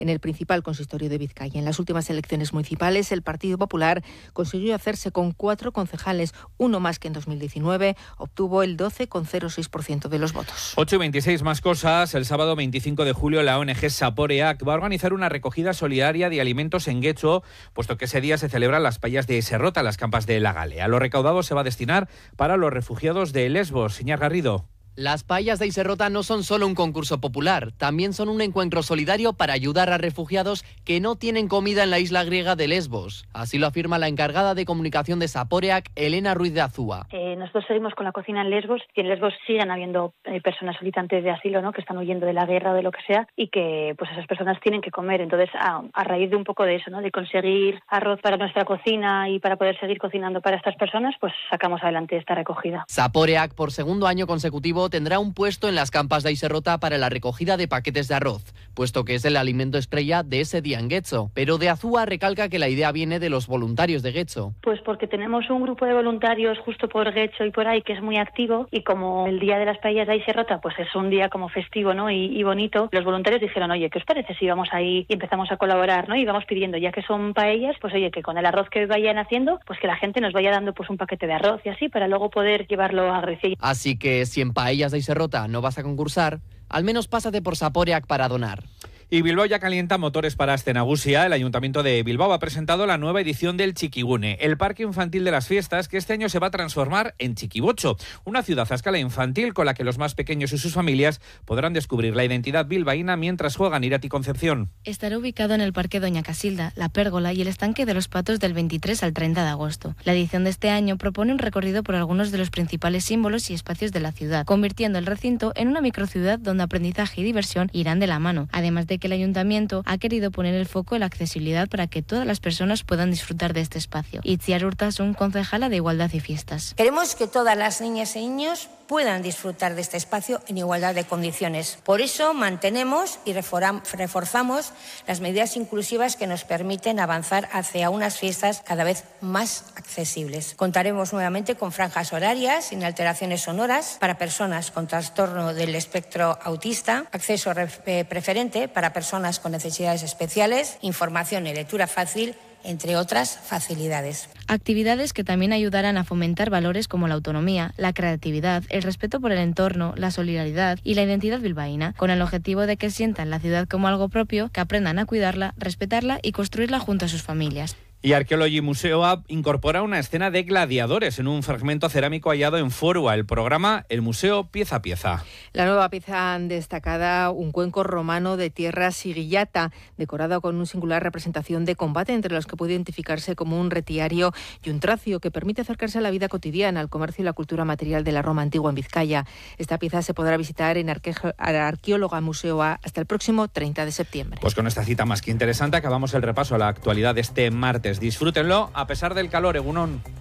en el principal consistorio de Vizcaya. En las últimas elecciones municipales, el Partido Popular consiguió hacerse con 4 concejales, uno más que en 2019, obtuvo el 12,06% de los votos. 8:26 más cosas. El sábado 25 de julio la ONG Saporeak va a organizar una recogida solidaria de alimentos en Guecho, puesto que ese día se celebran las payas de Serrota, las campas de la Galea. Lo recaudado se va a destinar para los refugiados de Lesbos. Señor Garrido. Las paellas de Iserrota no son solo un concurso popular, también son un encuentro solidario para ayudar a refugiados que no tienen comida en la isla griega de Lesbos. Así lo afirma la encargada de comunicación de Saporeak, Elena Ruiz de Azúa. Nosotros seguimos con la cocina en Lesbos y en Lesbos siguen habiendo personas solicitantes de asilo, ¿no?, que están huyendo de la guerra o de lo que sea y que pues esas personas tienen que comer. Entonces, a raíz de un poco de eso, ¿no?, de conseguir arroz para nuestra cocina y para poder seguir cocinando para estas personas, pues sacamos adelante esta recogida. Saporeak, por segundo año consecutivo, tendrá un puesto en las campas de Iserrota para la recogida de paquetes de arroz, puesto que es el alimento estrella de ese día en Guecho. Pero de Azúa recalca que la idea viene de los voluntarios de Guecho. Pues porque tenemos un grupo de voluntarios justo por Guecho y por ahí que es muy activo, y como el día de las paellas de Iserrota pues es un día como festivo, ¿no?, y bonito, los voluntarios dijeron, oye, ¿qué os parece si vamos ahí y empezamos a colaborar, ¿no?, y vamos pidiendo, ya que son paellas, pues oye, que con el arroz que vayan haciendo, pues que la gente nos vaya dando pues un paquete de arroz y así, para luego poder llevarlo a Grecia. Así que si en paellas de Iserrota no vas a concursar, al menos pásate por Saporeak para donar. Y Bilbao ya calienta motores para Astenagusia. El Ayuntamiento de Bilbao ha presentado la nueva edición del Txikigune, el parque infantil de las fiestas, que este año se va a transformar en Txikibocho, una ciudad a escala infantil con la que los más pequeños y sus familias podrán descubrir la identidad bilbaína mientras juegan. Irati Concepción. Estará ubicado en el Parque Doña Casilda, la Pérgola y el Estanque de los Patos del 23 al 30 de agosto. La edición de este año propone un recorrido por algunos de los principales símbolos y espacios de la ciudad, convirtiendo el recinto en una microciudad donde aprendizaje y diversión irán de la mano, además de que el Ayuntamiento ha querido poner el foco en la accesibilidad para que todas las personas puedan disfrutar de este espacio. Itziar Urtasun, concejala de Igualdad y Fiestas. Queremos que todas las niñas y niños puedan disfrutar de este espacio en igualdad de condiciones. Por eso mantenemos y reforzamos las medidas inclusivas que nos permiten avanzar hacia unas fiestas cada vez más accesibles. Contaremos nuevamente con franjas horarias sin alteraciones sonoras para personas con trastorno del espectro autista, acceso preferente para personas con necesidades especiales, información y lectura fácil, entre otras facilidades. Actividades que también ayudarán a fomentar valores como la autonomía, la creatividad, el respeto por el entorno, la solidaridad y la identidad bilbaína, con el objetivo de que sientan la ciudad como algo propio, que aprendan a cuidarla, respetarla y construirla junto a sus familias. Y Arqueology Museo incorpora una escena de gladiadores en un fragmento cerámico hallado en Forua. El programa El Museo Pieza a Pieza. La nueva pieza destacada, un cuenco romano de tierra sigillata, decorado con una singular representación de combate, entre los que puede identificarse como un retiario y un tracio, que permite acercarse a la vida cotidiana, al comercio y la cultura material de la Roma antigua en Vizcaya. Esta pieza se podrá visitar en Arqueóloga Museo hasta el próximo 30 de septiembre. Pues con esta cita más que interesante acabamos el repaso a la actualidad de este martes. Disfrútenlo a pesar del calor, Egunon.